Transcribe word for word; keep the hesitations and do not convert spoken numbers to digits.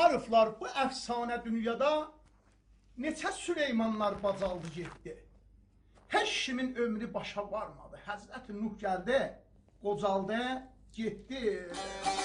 Ariflar, bu əfsanə dünyada neçə Süleymanlar bacaldı getdi. Heç kimin ömrü başa varmadı. Həzrəti Nuh gəldi, qocaldı, getdi.